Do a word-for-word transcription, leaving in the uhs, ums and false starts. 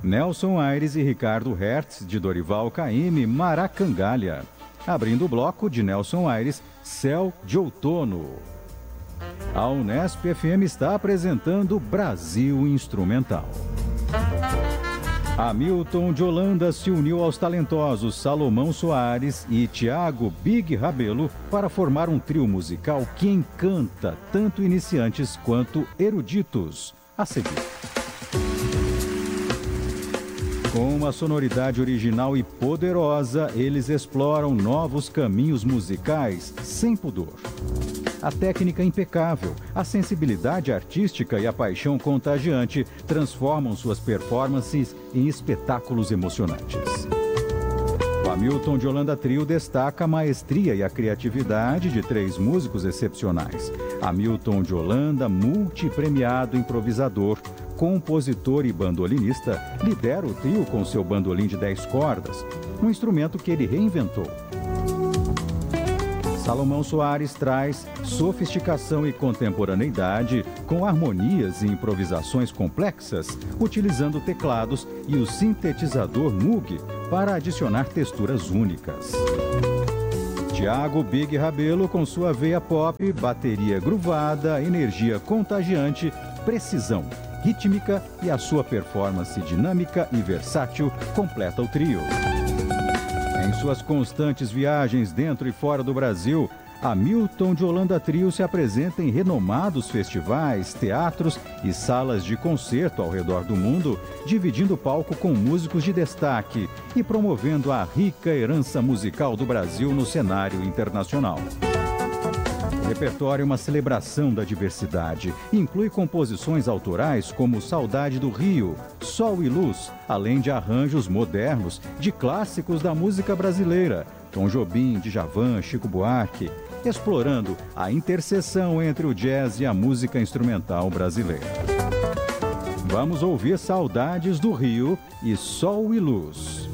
Nelson Aires e Ricardo Hertz, de Dorival Caymmi, Maracangalha. Abrindo o bloco de Nelson Aires, Céu de Outono. A Unesp F M está apresentando Brasil Instrumental. Hamilton de Holanda se uniu aos talentosos Salomão Soares e Tiago Big Rabelo para formar um trio musical que encanta tanto iniciantes quanto eruditos. A seguir. Com uma sonoridade original e poderosa, eles exploram novos caminhos musicais sem pudor. A técnica impecável, a sensibilidade artística e a paixão contagiante transformam suas performances em espetáculos emocionantes. O Hamilton de Holanda Trio destaca a maestria e a criatividade de três músicos excepcionais. Hamilton de Holanda, multipremiado improvisador, compositor e bandolinista, lidera o trio com seu bandolim de dez cordas, um instrumento que ele reinventou. Salomão Soares traz sofisticação e contemporaneidade com harmonias e improvisações complexas, utilizando teclados e o sintetizador Moog para adicionar texturas únicas. Tiago Big Rabelo com sua veia pop, bateria groovada, energia contagiante, precisão rítmica e a sua performance dinâmica e versátil completa o trio. Em suas constantes viagens dentro e fora do Brasil, Hamilton de Holanda Trio se apresenta em renomados festivais, teatros e salas de concerto ao redor do mundo, dividindo o palco com músicos de destaque e promovendo a rica herança musical do Brasil no cenário internacional. O repertório é uma celebração da diversidade. Inclui composições autorais como Saudade do Rio, Sol e Luz, além de arranjos modernos de clássicos da música brasileira, Tom Jobim, Djavan, Chico Buarque, explorando a interseção entre o jazz e a música instrumental brasileira. Vamos ouvir Saudades do Rio e Sol e Luz.